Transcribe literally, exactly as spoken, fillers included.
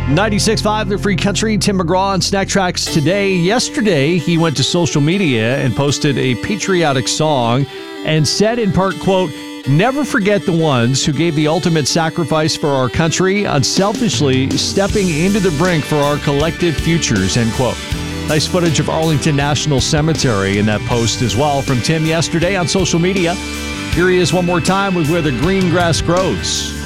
ninety-six point five The Free Country, Tim McGraw on Snack Tracks today. Yesterday, he went to social media and posted a patriotic song and said in part, quote, "Never forget the ones who gave the ultimate sacrifice for our country, unselfishly stepping into the brink for our collective futures," end quote. Nice footage of Arlington National Cemetery in that post as well from Tim yesterday on social media. Here he is one more time with Where the Green Grass Grows.